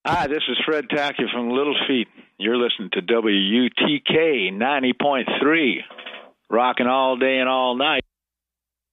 Hi, this is Fred Tackett from Little Feet. You're listening to WUTK 90.3, rocking all day and all night.